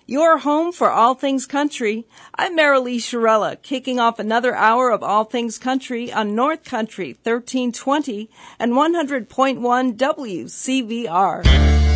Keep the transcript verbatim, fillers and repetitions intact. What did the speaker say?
Your home for all things country. I'm Marilee Shirella, kicking off another hour of All Things Country on North Country thirteen twenty and one hundred point one W C V R.